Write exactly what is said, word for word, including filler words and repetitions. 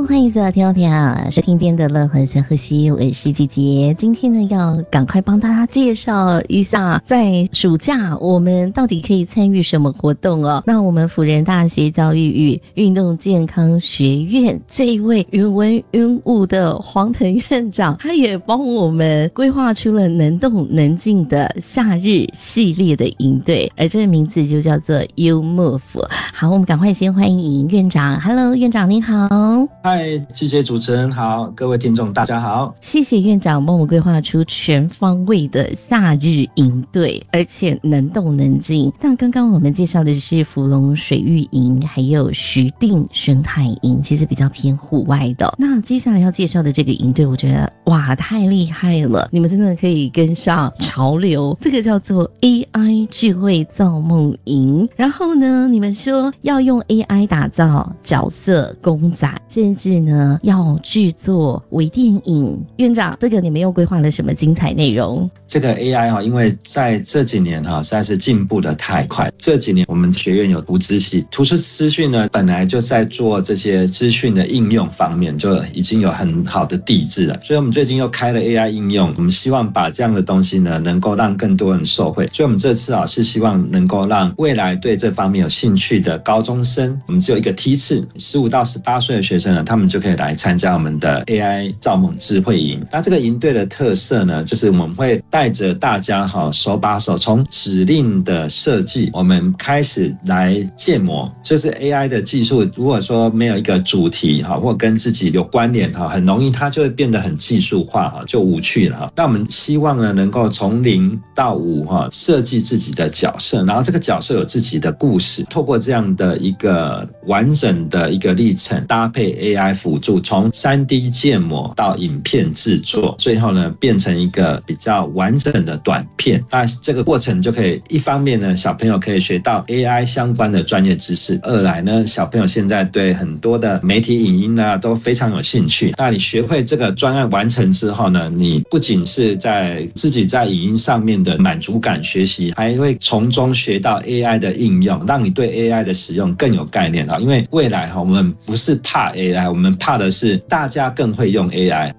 欢迎所有听众朋友收听今天的乐活三呼吸，我是姐姐。今天呢，要赶快帮大家介绍一下，在暑假我们到底可以参与什么活动哦？那我们辅仁大学教育与运动健康学院这一位云文云武的黄腾院长，他也帮我们规划出了能动能静的夏日系列的营队，而这个名字就叫做 You Move。 好，我们赶快先欢迎院长。 Hello， 院长您好。 嗨，季姐主持人好，各位听众大家好。 谢谢院长帮我们规划出全方位的夏日营队，而且能动能静。那刚刚我们介绍的是福隆水域营还有徐定生态营，其实比较偏户外的。那接下来要介绍的这个营队，我觉得哇太厉害了，你们真的可以跟上潮流。这个叫做 A I 智慧造梦营，然后呢你们说要用 A I 打造角色公仔，甚至呢要制作微电影。院长，这个你们又规划了什么精彩内容？ 这个 A I 哈，因为在这几年哈实在是进步的太快。这几年我们学院有图资系，图书资讯呢本来就在做这些资讯的应用方面就已经有很好的地质了，所以我们最近又开了 A I 应用，我们希望把这样的东西呢能够让更多人受惠。所以我们这次啊是希望能够让未来对这方面有兴趣的高中生，我们只有一个梯次，十五到十八岁的学生呢，他们就可以来参加我们的 A I 造梦智慧营。那这个营队的特色呢，就是我们会带着大家哈手把手从指令的设计，我们开始来建模。就是 A I 的技术，如果说没有一个主题哈，或跟自己有关联哈，很容易它就会变得很技术化哈，就无趣了哈。那我们希望呢，能够从零到五哈，设计自己的角色，然后这个角色有自己的故事，透过这样的一个完整的一个历程，搭配 A I 辅助，从 三 D 建模到影片制作，最后呢变成一个比较完整的短片。那这个过程就可以一方面呢，小朋友可以学到 A I 相关的专业知识；二来呢，小朋友现在对很多的媒体影音啊都非常有兴趣。那你学会这个专案完成之后呢，你不仅是在自己在影音上面的满足感学习，还会从中学到 A I 的应用，让你对 A I 的使用更有概念啊。因为未来我们不是怕 A I， 我们怕的是大家更会用 A I。